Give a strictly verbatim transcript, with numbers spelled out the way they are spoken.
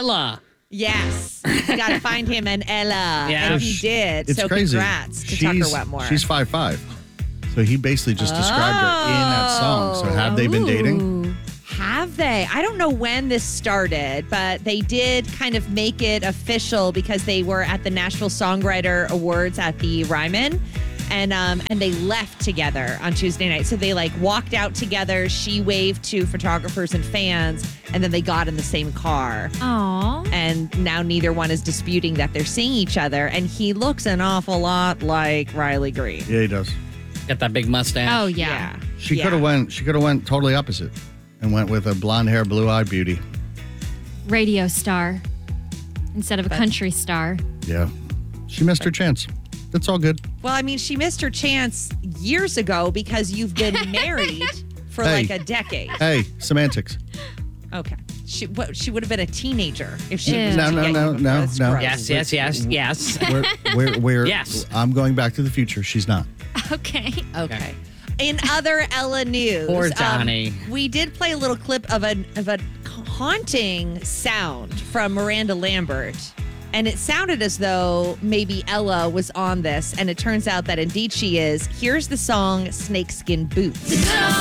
Ella. Yes. You got to find him and Ella. Yeah. And he did. It's so crazy. congrats to she's, Tucker Wetmore. She's five five. So he basically just described her in that song. So have they been dating? Ooh. Have they? I don't know when this started, but they did kind of make it official because they were at the Nashville Songwriter Awards at the Ryman. And um, and they left together on Tuesday night. So they like walked out together. She waved to photographers and fans, and then they got in the same car. Aw. And now neither one is disputing that they're seeing each other. And he looks an awful lot like Riley Green. Yeah, he does. Got that big mustache. Oh, yeah. She Yeah. could have went. She could have went totally opposite, and went with a blonde hair, blue eyed beauty. Radio star instead of a country star. Yeah, she missed her chance. That's all good. Well, I mean, she missed her chance years ago because you've been married for Hey. like a decade. Hey, semantics. Okay. She what, she would have been a teenager if she Ew. was No, no, together no, before no, this no. gross. Yes, yes, yes, yes. We're, we're, we're, Yes. I'm going back to the future. She's not. Okay. Okay. In other Ella news, Poor um, Johnny. we did play a little clip of a of a haunting sound from Miranda Lambert. And it sounded as though maybe Ella was on this, and it turns out that indeed she is. Here's the song Snakeskin Boots.